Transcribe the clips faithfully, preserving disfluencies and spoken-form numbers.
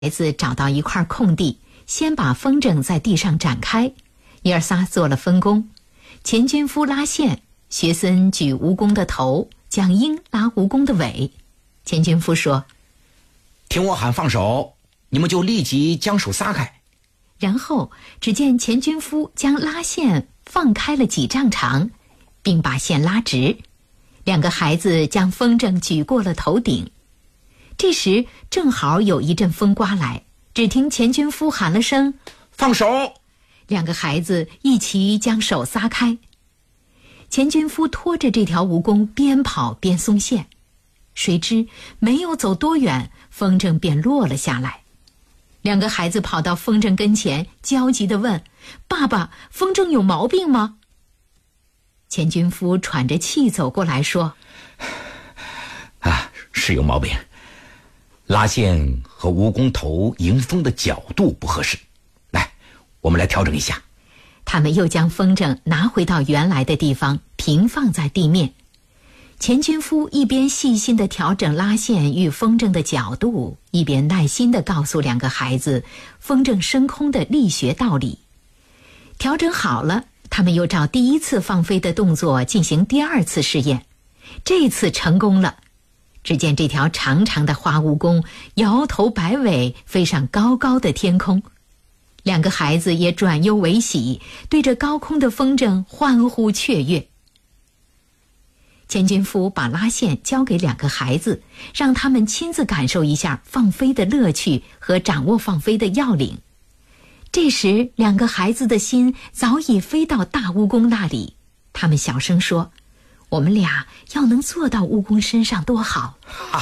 孩子找到一块空地，先把风筝在地上展开，爷儿仨做了分工。钱军夫拉线，学森举蜈蚣的头，蒋英拉蜈蚣的尾。钱军夫说： 听我喊放手，你们就立即将手撒开。 然后只见钱军夫将拉线放开了几丈长，并把线拉直。两个孩子将风筝举过了头顶。这时正好有一阵风刮来，只听钱军夫喊了声放手， 两个孩子一齐将手撒开。钱军夫拖着这条蜈蚣边跑边松线，谁知没有走多远，风筝便落了下来。两个孩子跑到风筝跟前，焦急地问：爸爸，风筝有毛病吗？钱军夫喘着气走过来说： 啊，是有毛病，拉线和蜈蚣头迎风的角度不合适，来，我们来调整一下。 他们又将风筝拿回到原来的地方，平放在地面。钱军夫一边细心地调整拉线与风筝的角度，一边耐心地告诉两个孩子风筝升空的力学道理。调整好了，他们又照第一次放飞的动作进行第二次试验。这次成功了，只见这条长长的花蜈蚣摇头摆尾飞上高高的天空。两个孩子也转忧为喜，对着高空的风筝欢呼雀跃。钱军夫把拉线交给两个孩子，让他们亲自感受一下放飞的乐趣和掌握放飞的要领。这时两个孩子的心早已飞到大蜈蚣那里，他们小声说：我们俩要能坐到蜈蚣身上多好。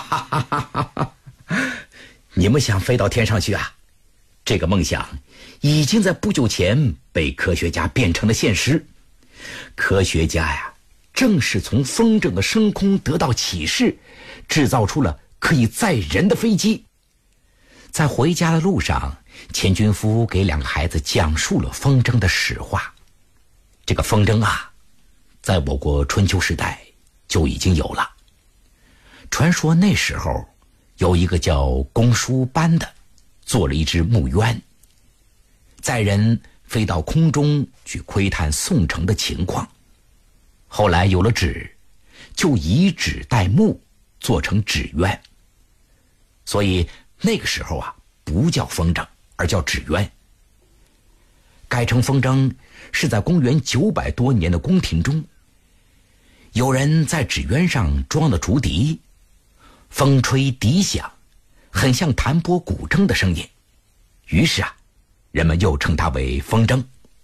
你们想飞到天上去啊？这个梦想已经在不久前被科学家变成了现实。科学家呀，正是从风筝的升空得到启示，制造出了可以载人的飞机。在回家的路上，钱军夫给两个孩子讲述了风筝的史话。这个风筝啊，在我国春秋时代就已经有了。传说那时候有一个叫公输班的，做了一只木鸢，载人飞到空中去窥探宋城的情况。后来有了纸，就以纸代木，做成纸鸢。所以那个时候啊，不叫风筝，而叫纸鸢。改成风筝是在公元九百多年的宫廷中，有人在纸鸢上装了竹笛，风吹笛响，很像弹拨古筝的声音，于是啊，人们又称它为风筝。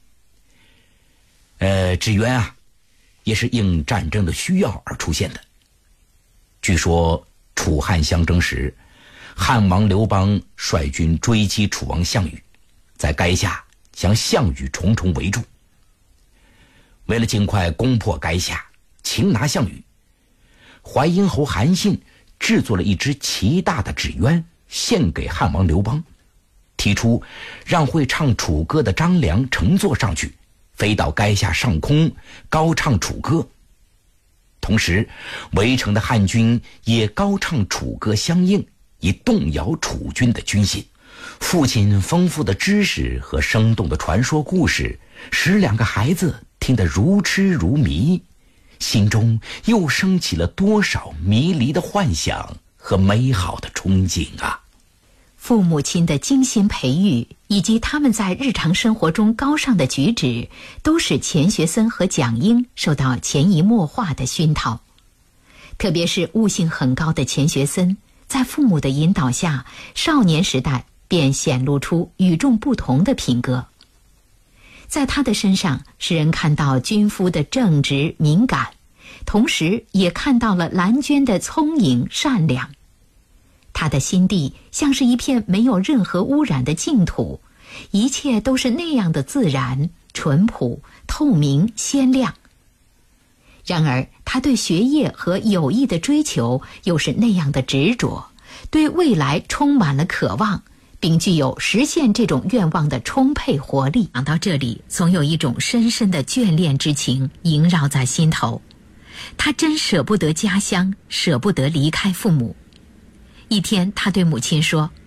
呃，纸鸢啊，也是应战争的需要而出现的。据说楚汉相争时，汉王刘邦率军追击楚王项羽，在垓下将项羽重重围住。为了尽快攻破垓下，擒拿项羽，淮阴侯韩信制作了一只奇大的纸鸢，献给汉王刘邦，提出让会唱楚歌的张良乘坐上去，飞到垓下上空，高唱楚歌。同时围城的汉军也高唱楚歌相应，以动摇楚军的军心。父亲丰富的知识和生动的传说故事，使两个孩子听得如痴如迷，心中又升起了多少迷离的幻想和美好的憧憬啊！ 父母亲的精心培育，以及他们在日常生活中高尚的举止，都使钱学森和蒋英受到潜移默化的熏陶。特别是悟性很高的钱学森，在父母的引导下，少年时代便显露出与众不同的品格。在他的身上，使人看到军夫的正直敏感，同时也看到了蓝娟的聪颖善良。他的心地像是一片没有任何污染的净土，一切都是那样的自然、淳朴、透明、鲜亮。然而他对学业和友谊的追求又是那样的执着，对未来充满了渴望，并具有实现这种愿望的充沛活力。讲到这里，总有一种深深的眷恋之情萦绕在心头。他真舍不得家乡，舍不得离开父母。一天他对母亲说：